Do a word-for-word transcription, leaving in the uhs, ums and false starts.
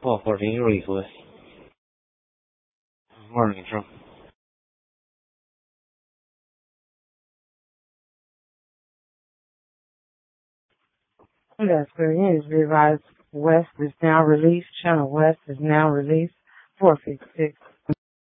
Paul fourteen, you release West. Morning, Trump. That's good news. Revised West is now released. Channel West is now released. four fifty-six.